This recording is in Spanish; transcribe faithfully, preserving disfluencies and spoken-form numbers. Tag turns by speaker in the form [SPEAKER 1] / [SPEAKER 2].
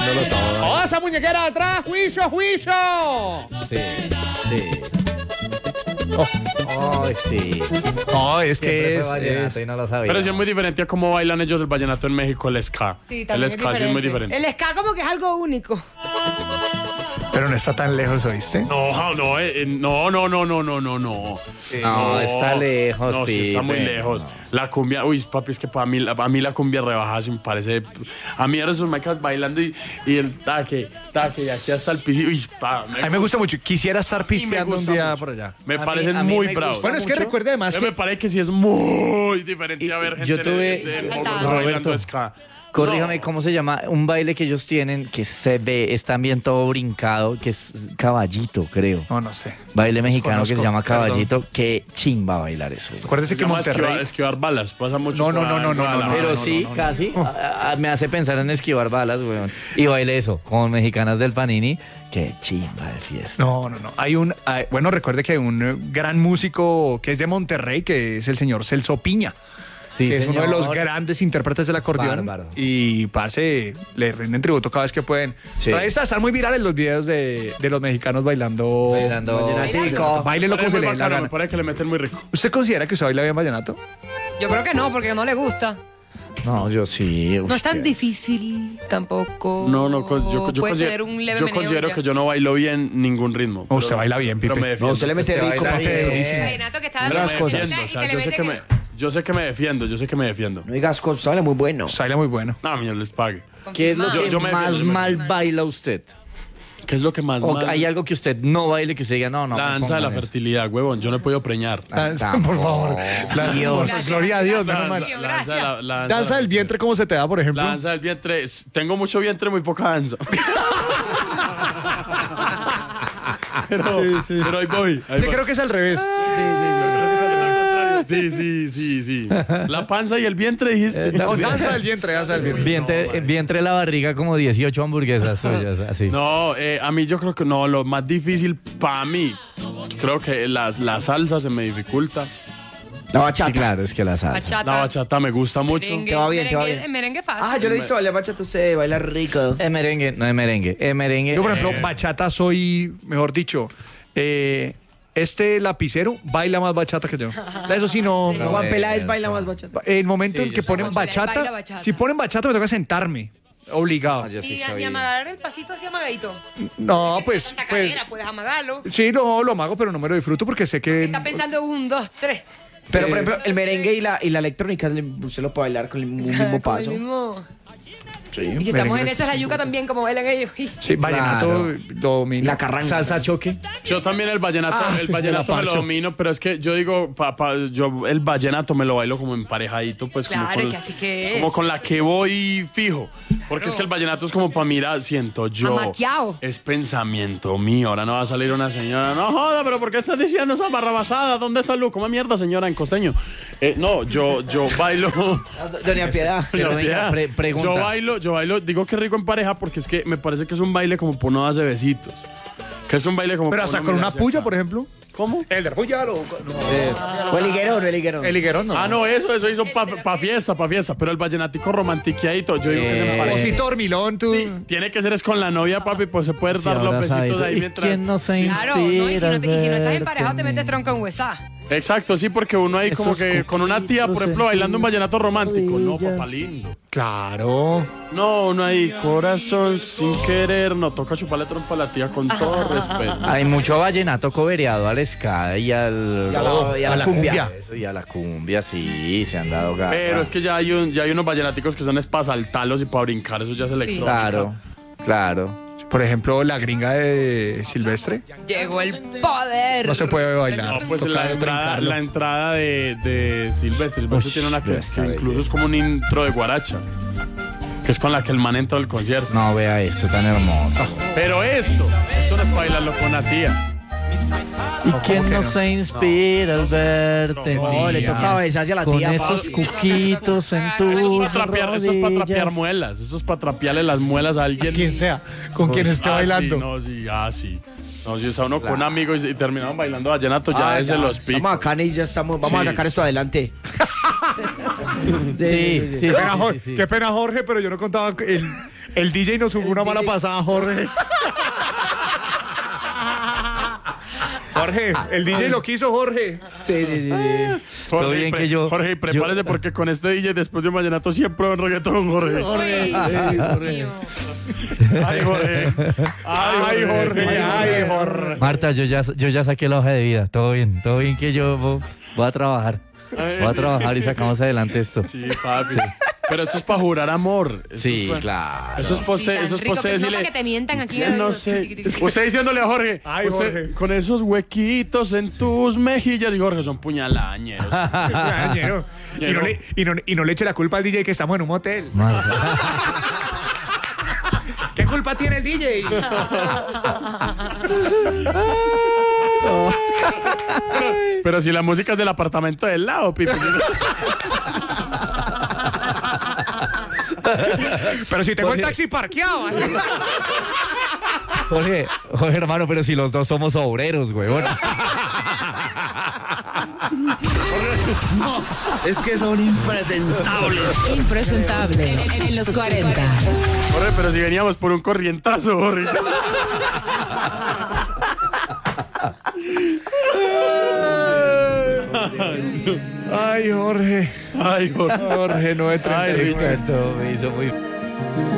[SPEAKER 1] dándolo todo.
[SPEAKER 2] ¡Oh, esa muñequera atrás! ¡Juicio, juicio!
[SPEAKER 1] Sí, sí. Oh, oh, sí.
[SPEAKER 3] No, es
[SPEAKER 1] Siempre
[SPEAKER 3] que
[SPEAKER 1] fue
[SPEAKER 3] es,
[SPEAKER 1] vallenato
[SPEAKER 3] es-
[SPEAKER 1] y no lo sabía.
[SPEAKER 4] Pero sí es muy diferente a cómo bailan ellos el vallenato en México, el ska.
[SPEAKER 5] Sí,
[SPEAKER 4] el
[SPEAKER 5] también
[SPEAKER 4] ska
[SPEAKER 5] es
[SPEAKER 4] sí es muy
[SPEAKER 5] diferente.
[SPEAKER 4] diferente.
[SPEAKER 5] El ska como que es algo único.
[SPEAKER 3] pero no está tan lejos, ¿oíste?
[SPEAKER 4] No, no, eh, eh, no, no, no, no, no, no, no.
[SPEAKER 1] No, está lejos,
[SPEAKER 4] No, sí está muy
[SPEAKER 1] Pipe,
[SPEAKER 4] lejos.
[SPEAKER 1] no.
[SPEAKER 4] La cumbia, uy, papi, es que para mí, la- a mí la cumbia rebajada sí me parece. A mí ahora esos macas bailando y, y el taque, taque, y aquí hasta el piso. Uy, pa,
[SPEAKER 3] A mí me gusta mucho. Quisiera estar
[SPEAKER 4] A mí me
[SPEAKER 3] pisteando un
[SPEAKER 4] gusta
[SPEAKER 3] día
[SPEAKER 4] mucho.
[SPEAKER 3] por allá.
[SPEAKER 4] Me
[SPEAKER 1] A mí-
[SPEAKER 4] parecen
[SPEAKER 1] a mí
[SPEAKER 4] muy
[SPEAKER 1] me
[SPEAKER 4] bravos.
[SPEAKER 1] gusta
[SPEAKER 2] Bueno, es que
[SPEAKER 3] mucho.
[SPEAKER 2] recuerde además
[SPEAKER 4] A mí
[SPEAKER 2] que
[SPEAKER 4] me parece que sí es muy diferente
[SPEAKER 1] Y-
[SPEAKER 4] a ver
[SPEAKER 1] y
[SPEAKER 4] gente
[SPEAKER 1] yo tuve-
[SPEAKER 4] de, de- de-
[SPEAKER 5] Roberto.
[SPEAKER 4] bailando ska.
[SPEAKER 1] Corríjame,
[SPEAKER 4] No.
[SPEAKER 1] ¿cómo se llama? Un baile que ellos tienen que se ve, es también todo brincado, que es caballito, creo.
[SPEAKER 3] No, no sé.
[SPEAKER 1] Baile mexicano que se
[SPEAKER 3] Conozco,
[SPEAKER 1] llama
[SPEAKER 3] perdón.
[SPEAKER 1] caballito. Qué chimba bailar eso. güey.
[SPEAKER 3] Acuérdese
[SPEAKER 4] Se
[SPEAKER 3] que
[SPEAKER 4] llama
[SPEAKER 3] Monterrey...
[SPEAKER 4] esquivar, esquivar balas, pasa mucho.
[SPEAKER 3] No, no,
[SPEAKER 4] por
[SPEAKER 3] no,
[SPEAKER 4] ahí,
[SPEAKER 3] no, no,
[SPEAKER 4] por
[SPEAKER 3] no,
[SPEAKER 4] la-
[SPEAKER 3] no,
[SPEAKER 1] Pero
[SPEAKER 3] no,
[SPEAKER 1] sí,
[SPEAKER 3] no, no.
[SPEAKER 1] casi. a- a- me hace pensar en esquivar balas, weón. Y baile eso, con mexicanas del Panini. Qué chimba de fiesta.
[SPEAKER 3] No, no, no. Hay un, hay- bueno, recuerde que hay un eh, gran músico que es de Monterrey, que es el señor Celso Piña,
[SPEAKER 1] Sí,
[SPEAKER 3] que es uno de los
[SPEAKER 1] señor.
[SPEAKER 3] grandes intérpretes del acordeón.
[SPEAKER 1] Bárbaro.
[SPEAKER 3] Y parce, le rinden tributo cada vez que pueden.
[SPEAKER 1] Sí.
[SPEAKER 3] Pero ahí está, están muy virales los videos de, de los mexicanos bailando.
[SPEAKER 1] Bailando.
[SPEAKER 6] Vallenatico.
[SPEAKER 3] Bailelo
[SPEAKER 4] Me
[SPEAKER 3] como
[SPEAKER 4] parece
[SPEAKER 3] se le
[SPEAKER 4] muy
[SPEAKER 3] dé la
[SPEAKER 4] bacano,
[SPEAKER 3] gana.
[SPEAKER 4] me parece que le meten muy rico.
[SPEAKER 3] ¿Usted considera que usted baila bien vallenato?
[SPEAKER 5] Yo creo que no, porque no le gusta.
[SPEAKER 1] No, yo sí.
[SPEAKER 5] No es tan
[SPEAKER 1] Uy,
[SPEAKER 5] difícil tampoco.
[SPEAKER 4] No, no, cos- yo, yo,
[SPEAKER 5] Puede
[SPEAKER 4] considero,
[SPEAKER 5] tener un leve
[SPEAKER 4] yo
[SPEAKER 5] meneo
[SPEAKER 4] considero
[SPEAKER 5] ya.
[SPEAKER 4] que yo no bailo bien ningún ritmo.
[SPEAKER 3] Oh, usted baila bien,
[SPEAKER 4] pero
[SPEAKER 3] Pipe.
[SPEAKER 4] me defiendo.
[SPEAKER 6] No, usted le mete
[SPEAKER 1] Usted
[SPEAKER 6] rico,
[SPEAKER 1] baila
[SPEAKER 6] papi.
[SPEAKER 1] bien.
[SPEAKER 3] durísimo.
[SPEAKER 5] Vallenato que está
[SPEAKER 4] Pero
[SPEAKER 5] dando
[SPEAKER 4] me
[SPEAKER 6] las cosas.
[SPEAKER 4] defiendo, o
[SPEAKER 5] y
[SPEAKER 4] sea,
[SPEAKER 5] que le
[SPEAKER 4] yo sé
[SPEAKER 5] mete
[SPEAKER 4] que me, yo sé que me defiendo, yo sé que me defiendo.
[SPEAKER 6] No digas cosas, vale muy bueno.
[SPEAKER 3] Usted baila muy bueno.
[SPEAKER 4] No, mío, les pague.
[SPEAKER 1] ¿Qué es lo
[SPEAKER 5] Confirmado.
[SPEAKER 1] que
[SPEAKER 4] Yo- yo me
[SPEAKER 1] más
[SPEAKER 4] defiendo, yo me
[SPEAKER 1] mal
[SPEAKER 5] defiendo.
[SPEAKER 1] baila usted?
[SPEAKER 4] ¿Qué es lo que más
[SPEAKER 1] ¿O
[SPEAKER 4] mal?
[SPEAKER 1] hay algo que usted no baile que usted diga, no, no?
[SPEAKER 4] La
[SPEAKER 1] me
[SPEAKER 4] danza de la
[SPEAKER 1] pongan eso?
[SPEAKER 4] fertilidad, huevón. Yo no he podido preñar.
[SPEAKER 3] Danza,
[SPEAKER 1] tampoco.
[SPEAKER 3] por favor. La-
[SPEAKER 6] Dios.
[SPEAKER 3] por- Gloria a Dios,
[SPEAKER 4] La
[SPEAKER 3] menos
[SPEAKER 4] danza,
[SPEAKER 3] mal.
[SPEAKER 5] Dios,
[SPEAKER 4] la danza de la, la danza
[SPEAKER 3] Danza
[SPEAKER 4] de
[SPEAKER 3] del
[SPEAKER 4] la-
[SPEAKER 3] vientre, ¿cómo se te da, por ejemplo?
[SPEAKER 4] La danza del vientre. es- Tengo mucho vientre, muy poca danza. pero, pero ahí voy. Ahí
[SPEAKER 3] Sí,
[SPEAKER 4] voy.
[SPEAKER 3] creo que es al revés.
[SPEAKER 4] Sí, sí, sí, sí. La panza y el vientre dijiste.
[SPEAKER 3] No, danza del vientre, danza del vientre.
[SPEAKER 1] Vientre, vientre la barriga como dieciocho hamburguesas suyas, así.
[SPEAKER 4] No, eh, a mí yo creo que no, lo más difícil para mí, creo que las, la salsa se me dificulta.
[SPEAKER 6] La bachata.
[SPEAKER 1] Sí, claro, es que la salsa.
[SPEAKER 5] Bachata.
[SPEAKER 4] La bachata me gusta mucho.
[SPEAKER 5] Merengue,
[SPEAKER 6] Te va bien, te va
[SPEAKER 5] merengue-
[SPEAKER 6] bien.
[SPEAKER 5] el merengue fácil.
[SPEAKER 6] Ah, yo le he visto bailar bachata, usted baila rico.
[SPEAKER 1] Es merengue, no es merengue, es merengue.
[SPEAKER 3] Yo, por ejemplo,
[SPEAKER 4] Eh.
[SPEAKER 3] bachata soy, mejor dicho, eh, este lapicero baila más bachata que yo. Eso sí, no.
[SPEAKER 1] No,
[SPEAKER 6] Juan
[SPEAKER 1] eh,
[SPEAKER 6] Peláez baila más bachata.
[SPEAKER 3] El momento
[SPEAKER 1] Sí,
[SPEAKER 3] en
[SPEAKER 1] yo
[SPEAKER 3] que
[SPEAKER 1] sé.
[SPEAKER 3] ponen
[SPEAKER 5] Juan Peláez baila
[SPEAKER 3] bachata,
[SPEAKER 5] bachata.
[SPEAKER 3] si ponen bachata me toca sentarme. Obligado.
[SPEAKER 1] No, yo sí
[SPEAKER 5] Y,
[SPEAKER 1] soy-
[SPEAKER 5] y amagar el pasito así amagadito.
[SPEAKER 3] No, pues,
[SPEAKER 5] Santa
[SPEAKER 3] pues
[SPEAKER 5] cadera, puedes amagarlo.
[SPEAKER 3] sí, no, lo hago, pero no me lo disfruto porque sé que...
[SPEAKER 5] Está pensando un, dos, tres.
[SPEAKER 6] Pero, por
[SPEAKER 3] Eh,
[SPEAKER 6] ejemplo, el merengue y la, y la electrónica, usted lo puede bailar con el mismo
[SPEAKER 5] Con
[SPEAKER 6] paso.
[SPEAKER 5] el mismo-
[SPEAKER 3] Sí,
[SPEAKER 5] Y si estamos
[SPEAKER 3] merengue.
[SPEAKER 5] en esa es la yuca también, como bailan ellos.
[SPEAKER 3] Sí, vallenato
[SPEAKER 1] Claro.
[SPEAKER 3] domina.
[SPEAKER 6] La carranga.
[SPEAKER 1] Salsa choque.
[SPEAKER 4] Yo también el vallenato,
[SPEAKER 3] Ah,
[SPEAKER 4] el
[SPEAKER 3] sí,
[SPEAKER 4] vallenato
[SPEAKER 3] la
[SPEAKER 4] me lo
[SPEAKER 3] parcho.
[SPEAKER 4] domino, pero es que yo digo, pa, pa- yo el vallenato me lo bailo como emparejadito, pues como
[SPEAKER 5] Claro,
[SPEAKER 4] con,
[SPEAKER 5] que así que es.
[SPEAKER 4] como con la que voy fijo. Porque es que el vallenato es como para mirar, siento yo.
[SPEAKER 5] Amateado.
[SPEAKER 4] Es pensamiento mío. Ahora no va a salir una señora, no joda, pero ¿por qué estás diciendo esa barrabasada? ¿Dónde está Lu? ¿Cómo mierda, señora, en costeño? Eh, no, yo, yo bailo.
[SPEAKER 6] Doña Piedad.
[SPEAKER 1] Pero
[SPEAKER 4] Doña
[SPEAKER 1] venga,
[SPEAKER 4] Piedad,
[SPEAKER 1] pre- pregunta.
[SPEAKER 4] Yo bailo, yo bailo, digo que rico en pareja porque es que me parece que es un baile como por no darse besitos. Que es un baile como
[SPEAKER 3] Pero
[SPEAKER 4] pa'
[SPEAKER 3] hasta
[SPEAKER 4] uno
[SPEAKER 3] con una
[SPEAKER 4] mirarse
[SPEAKER 3] puya,
[SPEAKER 4] acá.
[SPEAKER 3] por ejemplo.
[SPEAKER 4] ¿Cómo?
[SPEAKER 3] El de puya lo...
[SPEAKER 6] O el higuerón, o el higuerón.
[SPEAKER 3] El higuerón no.
[SPEAKER 4] Ah, no, eso, eso hizo pa, pa fiesta, pa fiesta. Pero el vallenatico romantiqueadito, yo digo que se me
[SPEAKER 1] Eh,
[SPEAKER 4] parece.
[SPEAKER 3] Osito dormilón, tú.
[SPEAKER 4] Sí, tiene que ser es con la novia, papi, pues se puede
[SPEAKER 1] Sí,
[SPEAKER 4] dar los besitos
[SPEAKER 1] abrazadito.
[SPEAKER 4] ahí
[SPEAKER 1] ¿Y
[SPEAKER 4] mientras.
[SPEAKER 1] quién no se
[SPEAKER 5] Claro, ¿no? Y si no, te- y si no estás
[SPEAKER 1] Verte
[SPEAKER 5] emparejado, te metes tronca en huesá.
[SPEAKER 4] Exacto, sí, porque uno ahí como
[SPEAKER 1] Esos
[SPEAKER 4] que con una tía, por
[SPEAKER 1] coquitos
[SPEAKER 4] ejemplo,
[SPEAKER 1] en
[SPEAKER 4] bailando un
[SPEAKER 1] tus
[SPEAKER 4] vallenato romántico. No,
[SPEAKER 1] rodillas.
[SPEAKER 4] papá lindo.
[SPEAKER 3] Claro.
[SPEAKER 4] No, uno ahí, corazón sin querer, no toca chuparle trompa a la tía con todo respeto.
[SPEAKER 1] Hay mucho vallenato cobereado al ska y al...
[SPEAKER 6] Y a la, y a la cumbia.
[SPEAKER 1] Eso, y a la cumbia, sí, se han dado garra.
[SPEAKER 4] Pero es que ya hay, un, ya hay unos vallenaticos que son es para saltarlos y para brincar, eso ya es electrónica.
[SPEAKER 1] Claro, claro.
[SPEAKER 3] Por ejemplo, la gringa de Silvestre.
[SPEAKER 5] Llegó el poder.
[SPEAKER 3] No se puede bailar.
[SPEAKER 4] No, pues
[SPEAKER 3] Toca
[SPEAKER 4] la entrada,
[SPEAKER 3] brincarlo.
[SPEAKER 4] la entrada de, de Silvestre. Silvestre
[SPEAKER 1] Ush,
[SPEAKER 4] tiene una que,
[SPEAKER 1] esta
[SPEAKER 4] que incluso es como un intro de guaracha. Que es con la que el man entra al concierto.
[SPEAKER 1] No, vea esto tan hermoso.
[SPEAKER 4] Pero esto, esto no es para bailarlo con la tía.
[SPEAKER 1] ¿Y quién no se inspira al verte,
[SPEAKER 6] No, le
[SPEAKER 1] tía?
[SPEAKER 6] toca besarse a la
[SPEAKER 1] Con
[SPEAKER 6] tía.
[SPEAKER 1] esos
[SPEAKER 6] papi.
[SPEAKER 1] cuquitos en tus
[SPEAKER 4] Esto es para trapear, esto es para trapear
[SPEAKER 1] rodillas.
[SPEAKER 4] muelas. Esto es para trapearle las muelas a alguien.
[SPEAKER 3] Quien sea, con quien esté
[SPEAKER 4] Ah,
[SPEAKER 3] bailando.
[SPEAKER 4] Sí, no, sí, ah, sí. No, si está uno con amigos y, y terminaron bailando vallenato, ya
[SPEAKER 6] Ah,
[SPEAKER 4] es de
[SPEAKER 6] ya,
[SPEAKER 4] los picos.
[SPEAKER 6] Estamos acá y ya estamos. Vamos
[SPEAKER 4] Sí.
[SPEAKER 6] a sacar esto adelante.
[SPEAKER 1] Sí, sí,
[SPEAKER 3] Qué pena,
[SPEAKER 1] sí,
[SPEAKER 3] Jorge,
[SPEAKER 1] sí, sí.
[SPEAKER 3] qué pena, Jorge, pero yo no contaba. que El, el D J nos jugó una mala pasada, Jorge. Jorge, el D J lo quiso, Jorge.
[SPEAKER 6] Sí, sí, sí. sí.
[SPEAKER 1] Todo
[SPEAKER 4] Jorge,
[SPEAKER 1] bien
[SPEAKER 4] pre-
[SPEAKER 1] que yo-
[SPEAKER 4] Jorge, prepárese
[SPEAKER 1] yo-
[SPEAKER 4] porque con este D J después de un vallenato siempre va en reggaetón, Jorge.
[SPEAKER 5] Uy, Dios mío.
[SPEAKER 4] Ay, Jorge.
[SPEAKER 3] Ay, Jorge, ay, Jorge.
[SPEAKER 1] Marta, yo ya, yo ya saqué la hoja de vida. Todo bien, todo bien que yo vo- voy a trabajar. Voy a trabajar y sacamos adelante esto.
[SPEAKER 4] Sí, papi. Pero eso es para jurar amor. Eso
[SPEAKER 1] Sí,
[SPEAKER 4] es pa-
[SPEAKER 1] claro.
[SPEAKER 4] Eso es
[SPEAKER 5] Sí,
[SPEAKER 4] pose,
[SPEAKER 5] tan
[SPEAKER 4] eso es
[SPEAKER 5] rico,
[SPEAKER 4] pose
[SPEAKER 5] que- no
[SPEAKER 4] decirle.
[SPEAKER 5] para que te mientan aquí.
[SPEAKER 4] Yo no sé. Usted diciéndole a Jorge,
[SPEAKER 3] Ay,
[SPEAKER 4] usted,
[SPEAKER 3] Jorge.
[SPEAKER 4] con esos huequitos en tus mejillas, y Jorge, son puñalañeros.
[SPEAKER 3] Ñero. Y, no le, y, no, y no le eche la culpa al D J que estamos en un motel.
[SPEAKER 1] Marta.
[SPEAKER 3] ¿Qué culpa tiene el D J?
[SPEAKER 4] Pero si la música es del apartamento del lado, Pipi.
[SPEAKER 3] Pero si tengo el taxi parqueado.
[SPEAKER 1] Jorge, Jorge, hermano, pero si los dos somos obreros, huevón.
[SPEAKER 7] Es que son impresentables.
[SPEAKER 5] Impresentable. En, en- en los cuarenta.
[SPEAKER 4] Jorge, pero si veníamos por un corrientazo, Jorge.
[SPEAKER 3] Ay, Jorge.
[SPEAKER 4] Ay, Jorge.
[SPEAKER 3] Jorge, no es
[SPEAKER 4] Ay,
[SPEAKER 3] treinta y nueve.
[SPEAKER 4] Richard.
[SPEAKER 1] Me hizo muy